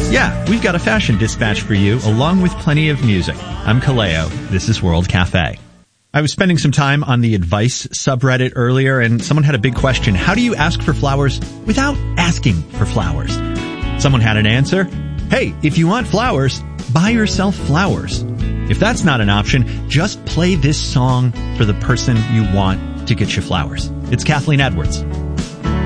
Yeah, we've got a fashion dispatch for you, along with plenty of music. I'm Kaleo. This is World Cafe. I was spending some time on the advice subreddit earlier, and someone had a big question. How do you ask for flowers without asking for flowers? Someone had an answer. Hey, if you want flowers, buy yourself flowers. If that's not an option, just play this song for the person you want to get you flowers. It's Kathleen Edwards.